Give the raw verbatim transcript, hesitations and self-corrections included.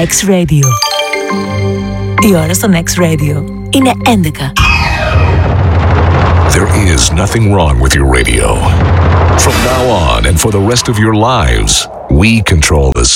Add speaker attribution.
Speaker 1: X Radio. Η ώρα στο X Radio είναι έντεκα.
Speaker 2: There is nothing wrong with your radio. From now on and for the rest of your lives, we control the